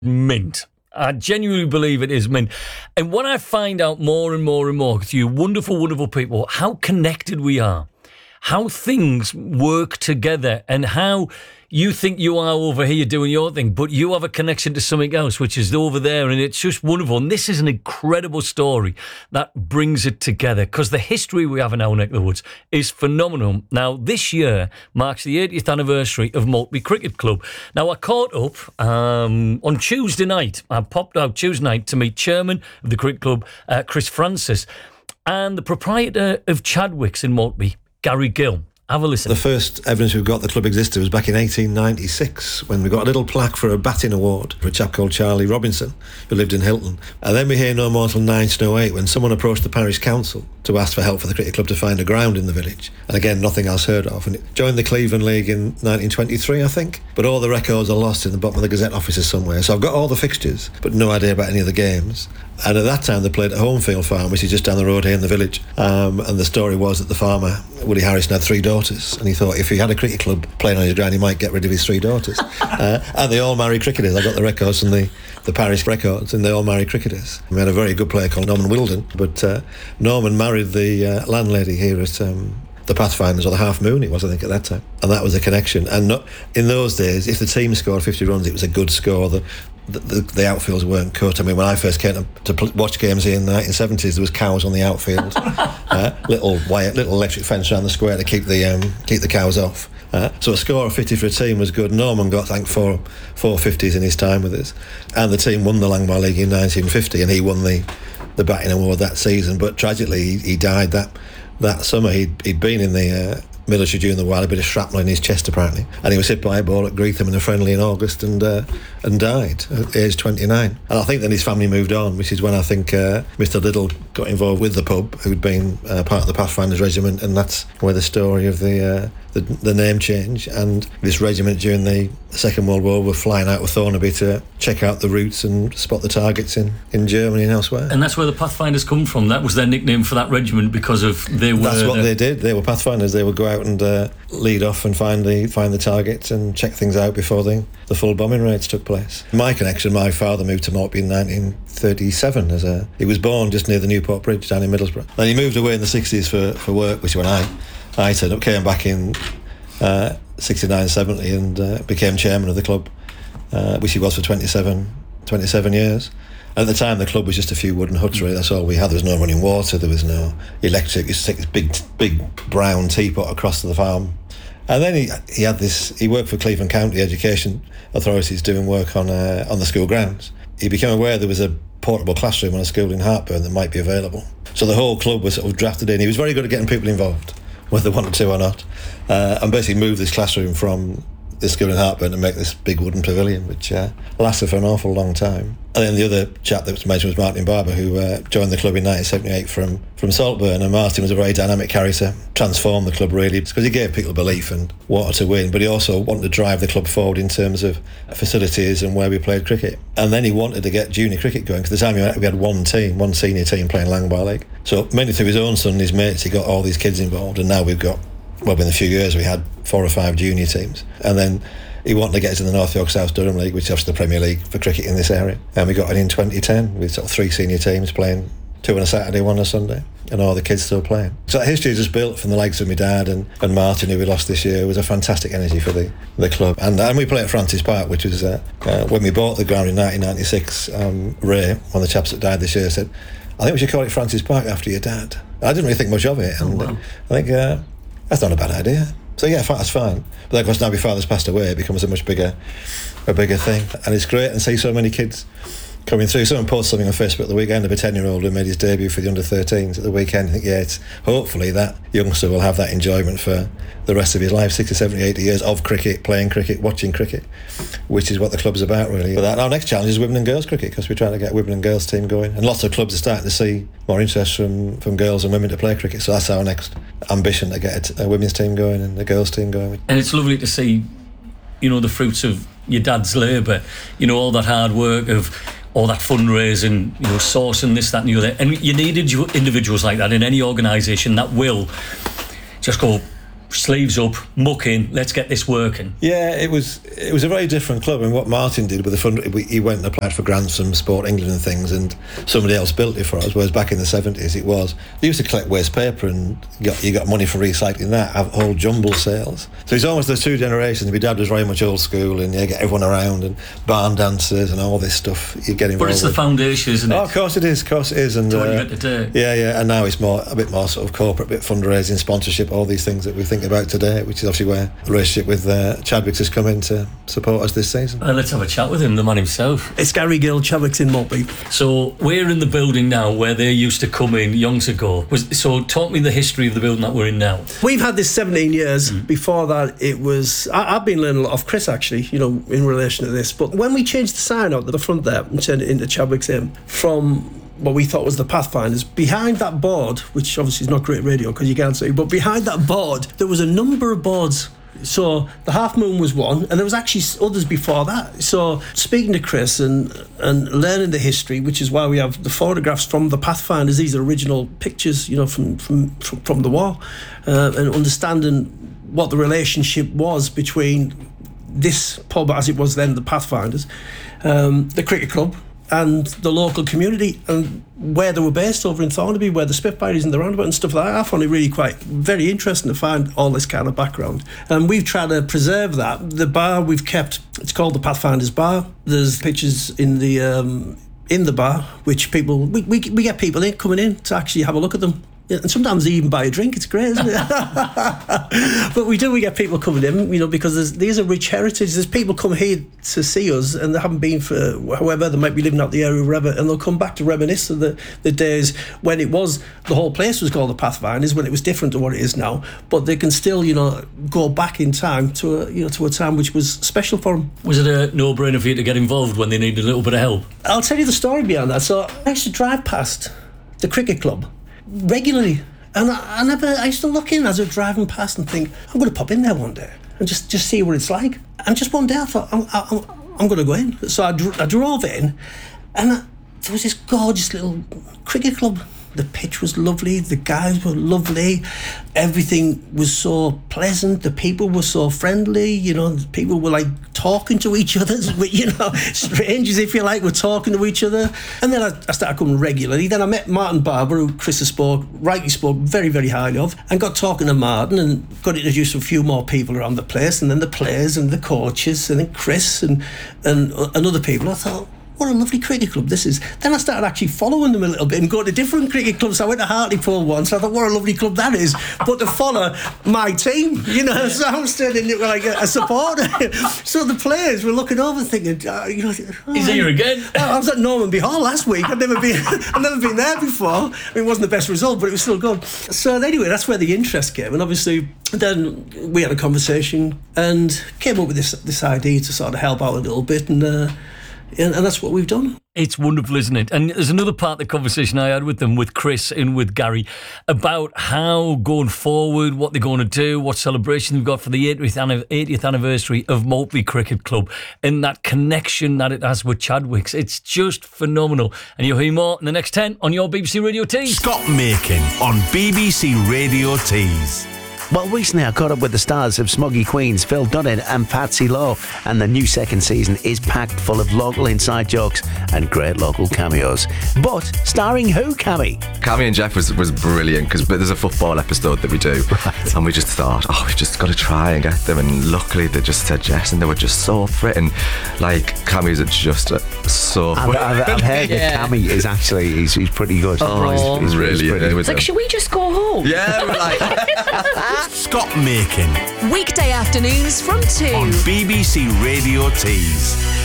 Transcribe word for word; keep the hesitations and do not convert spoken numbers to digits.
mint. I genuinely believe it is mint. And when I find out more and more and more, because you wonderful, wonderful people, how connected we are, how things work together, and how you think you are over here doing your thing, but you have a connection to something else, which is over there, and it's just wonderful. And this is an incredible story that brings it together, because the history we have in our neck of the woods is phenomenal. Now, this year marks the eightieth anniversary of Maltby Cricket Club. Now, I caught up um, on Tuesday night. I popped out Tuesday night to meet chairman of the cricket club, uh, Chris Francis, and the proprietor of Chadwicks in Maltby, Gary Gill. Have a listen. The first evidence we've got the club existed was back in eighteen ninety-six, when we got a little plaque for a batting award for a chap called Charlie Robinson, who lived in Hilton. And then we hear no more until nineteen oh eight, when someone approached the parish council to ask for help for the cricket club to find a ground in the village. And again, nothing else heard of. And it joined the Cleveland League in nineteen twenty-three, I think. But all the records are lost in the bottom of the Gazette offices somewhere. So I've got all the fixtures, but no idea about any of the games. And at that time, they played at Homefield Farm, which is just down the road here in the village. Um, and the story was that the farmer, Woody Harrison, had three daughters. And he thought if he had a cricket club playing on his ground, he might get rid of his three daughters. uh, and they all married cricketers. I got the records from the, the parish records, and they all married cricketers. We had a very good player called Norman Wilden. But uh, Norman married the uh, landlady here at... Um, the Pathfinders, or the Half Moon it was, I think, at that time. And that was a connection. And not, in those days, if the team scored fifty runs, it was a good score. The the, the, the outfields weren't cut. I mean, when I first came to, to pl- watch games here in the nineteen seventies, there was cows on the outfield. uh, little wire, little electric fence around the square to keep the um, keep the cows off. Uh, so a score of fifty for a team was good. Norman got, I think, four, four fifties in his time with us. And the team won the Langbar League in nineteen fifty, and he won the, the batting award that season. But tragically, he, he died that That summer. He'd, he'd been in the uh, military during the war, a bit of shrapnel in his chest apparently, and he was hit by a ball at Greetham in a friendly in August and uh, and died at age twenty-nine. And I think then his family moved on, which is when I think uh, Mister Little got involved with the pub, who'd been uh, part of the Pathfinders Regiment, and that's where the story of the, uh, the the name change. And this regiment during the Second World War were flying out of Thornaby to check out the routes and spot the targets in, in Germany and elsewhere. And that's where the Pathfinders come from. That was their nickname for that regiment, because of they were... That's what uh, they did. They were Pathfinders. They would go out and uh, lead off and find the find the targets and check things out before the, the full bombing raids took place. My connection, my father moved to Maltby in nineteen thirty-seven. As a, he was born just near the Newport Bridge down in Middlesbrough. Then he moved away in the sixties for, for work, which when I, I turned up, came back in uh, sixty-nine, seventy and uh, became chairman of the club, uh, which he was for twenty-seven, twenty-seven years. At the time, the club was just a few wooden huts, really. That's all we had. There was no running water. There was no electric. You used to take this big, big brown teapot across to the farm. And then he he had this. He worked for Cleveland County Education Authorities doing work on uh, on the school grounds. He became aware there was a portable classroom on a school in Hartburn that might be available. So the whole club was sort of drafted in. He was very good at getting people involved, whether they wanted to or not, uh, and basically moved this classroom from this school in Hartburn to make this big wooden pavilion, which uh, lasted for an awful long time. And then the other chap that was mentioned was Martin Barber, who uh, joined the club in nineteen seventy-eight from, from Saltburn. And Martin was a very dynamic character, transformed the club really, because he gave people belief and wanted to win, but he also wanted to drive the club forward in terms of facilities and where we played cricket. And then he wanted to get junior cricket going, because at the time we had one team, one senior team playing Langbar League. So mainly through his own son and his mates, he got all these kids involved, and now we've got, well, within a few years we had four or five junior teams. And then he wanted to get us in the North York South Durham League, which is obviously the Premier League for cricket in this area. And we got it in twenty ten with sort of three senior teams playing, two on a Saturday, one on a Sunday, and all the kids still playing. So that history is just built from the legs of my dad and, and Martin, who we lost this year. It was a fantastic energy for the, the club. And and we play at Francis Park, which was, uh, uh, when we bought the ground in nineteen ninety-six, um, Ray, one of the chaps that died this year, said, I think we should call it Francis Park after your dad. I didn't really think much of it. And oh, wow. I think uh, that's not a bad idea. So yeah, that's fine. But of course, now my father's passed away, it becomes a much bigger, a bigger thing. And it's great to see so many kids coming through. Someone posted something on Facebook at the weekend of a ten-year-old who made his debut for the under thirteens at the weekend. I think, yeah, it's, hopefully that youngster will have that enjoyment for the rest of his life, sixty, seventy, eighty years of cricket, playing cricket, watching cricket, which is what the club's about, really. But that, our next challenge is women and girls cricket, because we're trying to get a women and girls team going. And lots of clubs are starting to see more interest from, from girls and women to play cricket. So that's our next ambition, to get a, a women's team going and a girls team going. And it's lovely to see, you know, the fruits of your dad's labour, you know, all that hard work of all that fundraising, you know, sourcing this, that and the other. And you need individuals like that in any organisation that will just go, sleeves up, muck in, let's get this working. Yeah, it was it was a very different club. And what Martin did with the fund, he went and applied for grants from Sport England and things, and somebody else built it for us. Whereas back in the seventies, it was they used to collect waste paper, and you got, you got money for recycling that, have whole jumble sales. So it's almost the two generations. My dad was very much old school, and you get everyone around, and barn dancers and all this stuff. You get involved. But it's the with. foundation, isn't it? Oh, of course it is. Of course it is. And to what uh, you got to do. Yeah, yeah. And now it's more a bit more sort of corporate, bit fundraising, sponsorship, all these things that we think about today, which is obviously where the relationship with uh, Chadwicks has come in to support us this season. Well, let's have a chat with him, the man himself. It's Gary Gill, Chadwicks in Maltby. So we're in the building now where they used to come in yonks ago. Was, so talk me the history of the building that we're in now. We've had this seventeen years. Mm. Before that, it was... I, I've been learning a lot of Chris, actually, you know, in relation to this. But when we changed the sign out at the front there and turned it into Chadwicks Inn from what we thought was the Pathfinders, behind that board, which obviously is not great radio because you can't see, but behind that board, there was a number of boards. So the Half Moon was one, and there was actually others before that. So speaking to Chris and and learning the history, which is why we have the photographs from the Pathfinders. These are original pictures, you know, from from from, from the war, uh, and understanding what the relationship was between this pub, as it was then, the Pathfinders, um, the cricket club, and the local community, and where they were based over in Thornaby, where the Spitfires and the roundabout and stuff like that. I found it really quite very interesting to find all this kind of background. And we've tried to preserve that. The bar we've kept, it's called the Pathfinders Bar. There's pictures in the um, in the bar, which people, we, we, we get people in coming in to actually have a look at them. And sometimes they even buy a drink. It's great, isn't it? But we do, we get people coming in, you know, because there's, there's a rich heritage. There's people come here to see us and they haven't been for however, they might be living out the area, wherever, and they'll come back to reminisce of the, the days when it was, the whole place was called the Pathfinders, when it was different to what it is now. But they can still, you know, go back in time to a, you know, to a time which was special for them. Was it a no-brainer for you to get involved when they needed a little bit of help? I'll tell you the story behind that. So I used to drive past the cricket club regularly, and I, I never I used to look in as I was driving past and think, I'm going to pop in there one day and just, just see what it's like. And just one day I thought, I'm, I'm, I'm going to go in. So I, dr- I drove in, and I, there was this gorgeous little cricket club. The pitch was lovely, the guys were lovely, everything was so pleasant, the people were so friendly, you know, people were like talking to each other, you know, strangers, if you like, were talking to each other. And then I, I started coming regularly. Then I met Martin Barber, who Chris has spoke, rightly spoke very, very highly of, and got talking to Martin and got introduced to a few more people around the place, and then the players and the coaches, and then Chris and, and, and other people. I thought, what a lovely cricket club this is. Then I started actually following them a little bit and going to different cricket clubs. I went to Hartlepool once. I thought, what a lovely club that is. But to follow my team, you know, so I was turning into like a, a supporter. So the players were looking over thinking, uh, you know, oh, he's here again. I was at Normanby Hall last week. I'd never been, I'd never been there before. I mean, it wasn't the best result, but it was still good. So anyway, that's where the interest came. And obviously, then we had a conversation and came up with this this idea to sort of help out a little bit, and. Uh, And, and that's what we've done. It's wonderful, isn't it? And there's another part of the conversation I had with them, with Chris and with Gary, about how going forward, what they're going to do, what celebration they've got for the eightieth anniversary of Maltby Cricket Club, and that connection that it has with Chadwicks. It's just phenomenal. And you'll hear more in the next ten on your B B C Radio Tees. Scott Makin on B B C Radio Tees. Well, recently I caught up with the stars of Smoggy Queens, Phil Dunnan and Patsy Law, and the new second season is packed full of local inside jokes and great local cameos. But starring who, Cammy? Cammy and Jeff was, was brilliant, because there's a football episode that we do, right. And we just thought, oh, we've just got to try and get them, and luckily they just said yes, and they were just so fit, and like Cammy's just uh, so I've, I've, I've heard yeah. that Cammy is actually he's, he's pretty good. Oh, he's, he's, he's really pretty it was like, should we just go home? Yeah, we're like Scott Makin. Weekday afternoons from two on B B C Radio Tees.